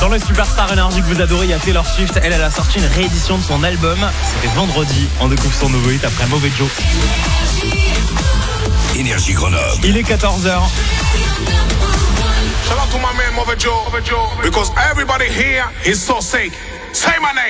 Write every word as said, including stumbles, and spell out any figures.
Dans le Superstar Energy que vous adorez, il y a Taylor Swift. Elle, elle a sorti une réédition de son album. C'était vendredi. On découvre son nouveau hit après Mauvais Joe. Énergie Grenoble. Il est quatorze heures. Shout out to my man Mauvais Joe, because everybody here is so sick. Say my name.